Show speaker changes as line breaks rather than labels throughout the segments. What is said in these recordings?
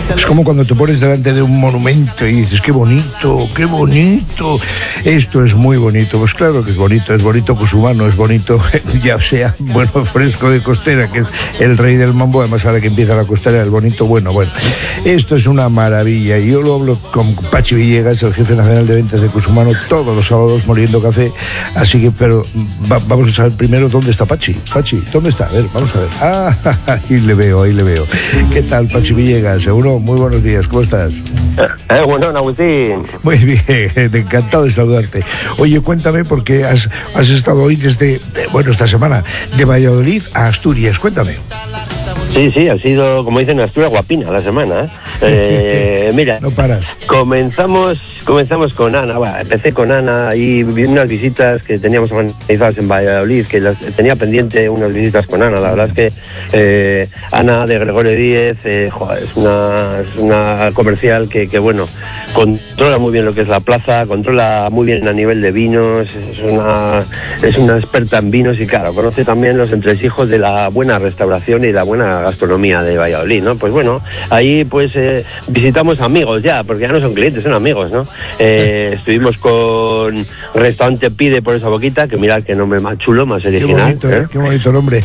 Es como cuando te pones delante de un monumento y dices, qué bonito, qué bonito. Esto es muy bonito. Pues claro que es bonito Cusumano, es bonito, ya sea, bueno, Fresco de Costera, que es el rey del mambo, además ahora que empieza la costera, el bonito, bueno. Esto es una maravilla. Y yo lo hablo con Pachi Villegas, el jefe nacional de ventas de Cusumano, todos los sábados moliendo café. Así que, pero vamos a saber primero dónde está Pachi. Pachi, ¿dónde está? A ver, vamos a ver. Ahí le veo. ¿Qué tal, Pachi Villegas? Seguro, muy buenos días, ¿cómo estás?
Bueno, Agustín.
Muy bien, encantado de saludarte. Oye, cuéntame, porque has estado hoy desde, esta semana, de Valladolid a Asturias, cuéntame.
Sí, ha sido, como dicen, Asturias guapina la semana. Mira,
no paras.
Comenzamos con Ana. Bueno, empecé con Ana y vi unas visitas que teníamos organizadas en Valladolid, que tenía pendiente unas visitas con Ana. La verdad es que Ana de Gregorio Díez es una comercial que controla muy bien lo que es la plaza, controla muy bien a nivel de vinos, es una experta en vinos y claro, conoce también los entresijos de la buena restauración y la buena gastronomía de Valladolid, ¿no? Pues bueno, ahí pues visitamos amigos ya, porque ya no son clientes, son amigos, ¿no? Estuvimos con Restaurante Pide por esa boquita, que mira qué nombre más chulo, más original.
Qué bonito nombre.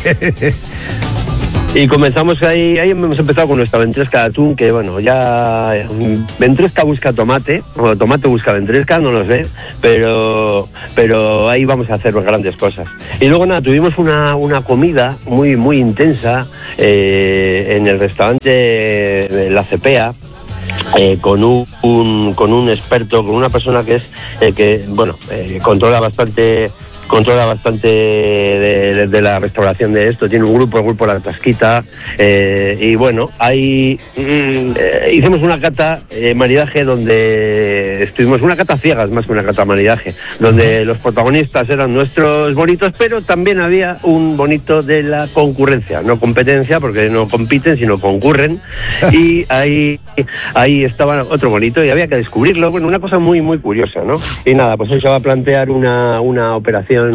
Y comenzamos ahí hemos empezado con nuestra ventresca de atún, que bueno, ya ventresca busca tomate, o tomate busca ventresca, no lo sé, pero ahí vamos a hacer grandes cosas. Y luego nada, tuvimos una comida muy, muy intensa en el restaurante de La Cepea, con un experto, con una persona que controla bastante de la restauración de esto, tiene un grupo, el grupo La Tasquita, y bueno, ahí hicimos una cata maridaje donde estuvimos, una cata ciegas más que una cata maridaje, donde los protagonistas eran nuestros bonitos, pero también había un bonito de la concurrencia, no competencia, porque no compiten, sino concurren, y ahí estaba otro bonito y había que descubrirlo, bueno, una cosa muy, muy curiosa, ¿no? Y nada, pues hoy se va a plantear una operación,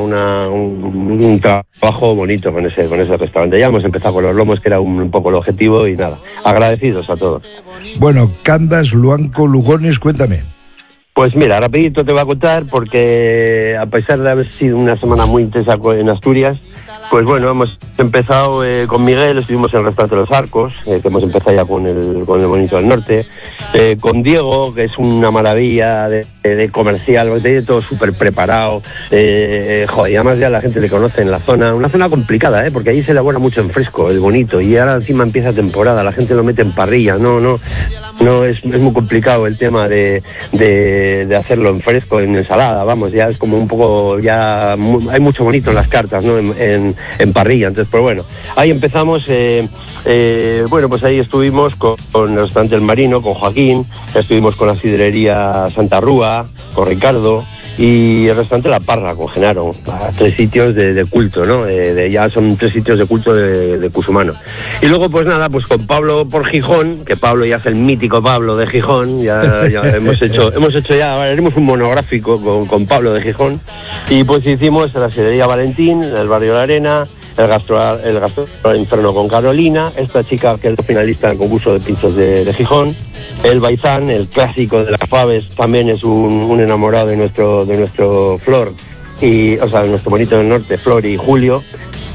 un trabajo bonito con ese restaurante. Ya hemos empezado con los lomos, que era un poco el objetivo, y nada, agradecidos a todos.
Bueno, Candas, Luanco, Lugones, cuéntame.
Pues mira, rapidito te voy a contar, porque a pesar de haber sido una semana muy intensa en Asturias, pues bueno, hemos empezado con Miguel, estuvimos en el restaurante Los Arcos, que hemos empezado ya con el Bonito del Norte, con Diego, que es una maravilla de comercial, tiene todo súper preparado, y además ya la gente le conoce en la zona, una zona complicada, porque ahí se elabora mucho en fresco, el bonito, y ahora encima empieza temporada, la gente lo mete en parrilla, no, es muy complicado el tema de hacerlo en fresco, en ensalada, vamos, ya es como un poco, hay mucho bonito en las cartas, ¿no? En parrilla. Entonces, pues bueno, ahí empezamos, pues ahí estuvimos con el restaurante El Marino, con Joaquín, estuvimos con la sidrería Santa Rúa, con Ricardo, y el restaurante La Parra, con Genaro, 3 sitios de culto, ¿no? Ya son 3 sitios de culto de Cusumano. Y luego, pues nada, pues con Pablo por Gijón, que Pablo ya es el mítico Pablo de Gijón, ya hemos hecho ya, haremos un monográfico con Pablo de Gijón, y pues hicimos la sidrería Valentín, el barrio La Arena, el gastro Inferno con Carolina, esta chica que es finalista del concurso de pinchos de Gijón, el Baizán, el clásico de las faves, también es un enamorado de nuestro Flor, de nuestro bonito del norte, Flor y Julio,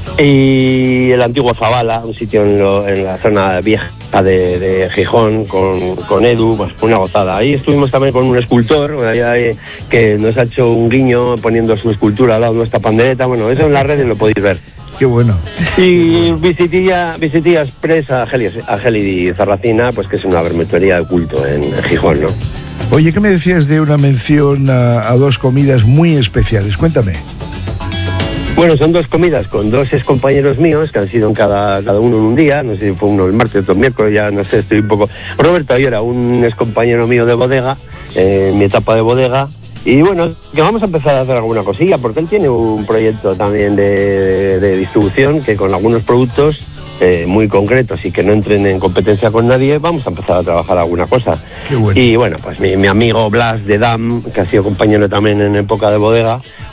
y el antiguo Zabala, un sitio en la zona vieja de Gijón, con Edu, pues una gozada. Ahí estuvimos también con un escultor que nos ha hecho un guiño poniendo su escultura al lado de nuestra pandereta. Bueno, eso en las redes lo podéis ver.
Qué bueno.
Y visitilla express a Geli Zarracina, pues que es una vermetería de culto en Gijón, ¿no?
Oye, ¿qué me decías de una mención a 2 comidas muy especiales? Cuéntame.
Bueno, son 2 comidas con 2 excompañeros míos que han sido cada uno en un día, no sé si fue uno el martes, otro el miércoles, ya no sé, estoy un poco... Roberto Ayora, un excompañero mío de bodega, mi etapa de bodega, y bueno, que vamos a empezar a hacer alguna cosilla, porque él tiene un proyecto también de distribución, que con algunos productos muy concretos y que no entren en competencia con nadie, vamos a empezar a trabajar alguna cosa.
Qué bueno.
Y bueno, pues mi amigo Blas de Dam, que ha sido compañero también en época de bodega,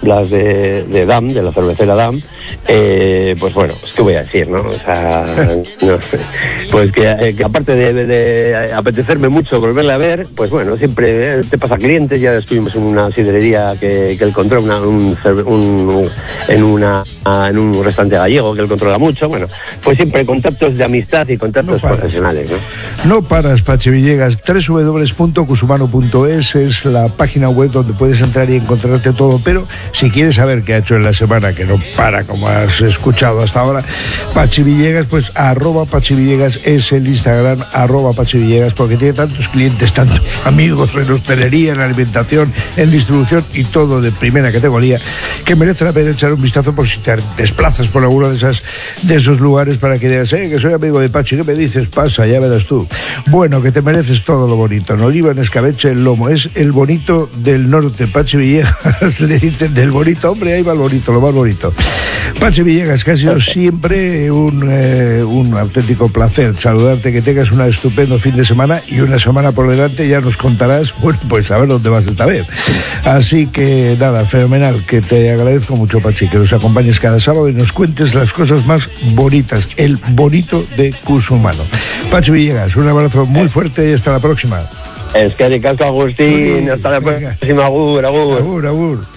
las de DAM, de la cervecera DAM, pues bueno, pues qué voy a decir, ¿no? O sea, no, pues que aparte de apetecerme mucho volverle a ver, pues bueno, siempre te pasa clientes. Ya estuvimos en una sidrería que él controla, en un restaurante gallego que él controla mucho. Bueno, pues siempre contactos de amistad y contactos profesionales, ¿no?
No paras, Pachi Villegas. www.cusumano.es es la página web donde puedes entrar y encontrarte todo, pero si quieres saber qué ha hecho en la semana, que no para, como has escuchado hasta ahora, Pachi Villegas, pues @Pachi Villegas es el Instagram, @Pachi Villegas, porque tiene tantos clientes, tantos amigos en hostelería, en alimentación, en distribución y todo de primera categoría, que merece la pena echar un vistazo por si te desplazas por alguno de esos lugares, para que digas, que soy amigo de Pachi, ¿qué me dices? Pasa, ya verás tú. Bueno, que te mereces todo lo bonito. En oliva, en escabeche, el lomo, es el bonito del norte. Pachi Villegas le dicen del bonito, hombre, ahí va el bonito, lo más bonito. Pachi Villegas, que ha sido siempre un auténtico placer saludarte, que tengas un estupendo fin de semana y una semana por delante. Ya nos contarás, bueno, pues a ver dónde vas esta vez. Así que nada, fenomenal, que te agradezco mucho, Pachi, que nos acompañes cada sábado y nos cuentes las cosas más bonitas, el bonito de Cusumano. Pachi Villegas, un abrazo muy fuerte y hasta la próxima.
Es que ricasco, Agustín, hasta la próxima, agur.
Agur.